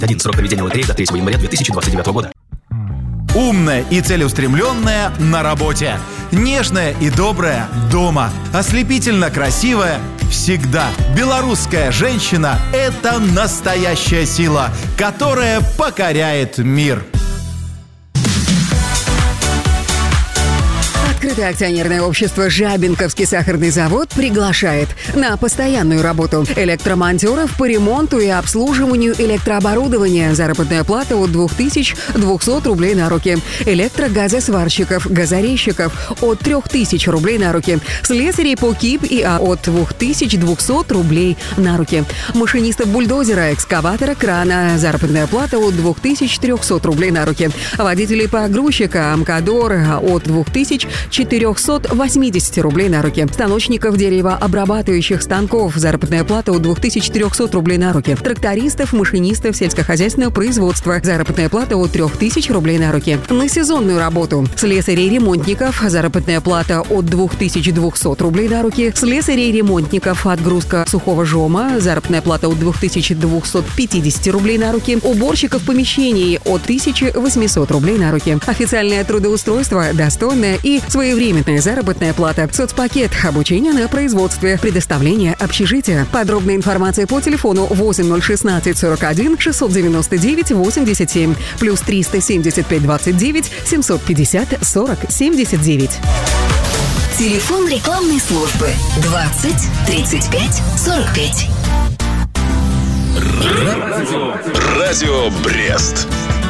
Срок проведения лотереи до 3 января 2029 года. Умная и целеустремленная на работе. Нежная и добрая дома. Ослепительно красивая всегда. Белорусская женщина – это настоящая сила, которая покоряет мир. Открытое акционерное общество «Жабинковский сахарный завод» приглашает на постоянную работу электромонтеров по ремонту и обслуживанию электрооборудования. Заработная плата от 2200 рублей на руки. Электрогазосварщиков, газорезчиков от 3000 рублей на руки. Слесарей по КИП и от 2200 рублей на руки. Машинистов бульдозера, экскаватора, крана. Заработная плата от 2300 рублей на руки. Водителей погрузчика «Амкадор» от 2480 рублей на руки. Станочников деревообрабатывающих станков. Заработная плата от 2400 рублей на руки. Трактористов, машинистов сельскохозяйственного производства. Заработная плата от 3000 рублей на руки. На сезонную работу. Слесарей-ремонтников. Заработная плата от 2200 рублей на руки. Слесарей-ремонтников. Отгрузка сухого жома. Заработная плата от 2250 рублей на руки. Уборщиков помещений от 1800 рублей на руки. Официальное трудоустройство, достойное и своевременная заработная плата. Соцпакет. Обучение на производстве. Предоставление общежития. Подробная информация по телефону 8016 41 699 87 плюс 375 29 750 40 79. Телефон рекламной службы 20 35 45. Радио Брест.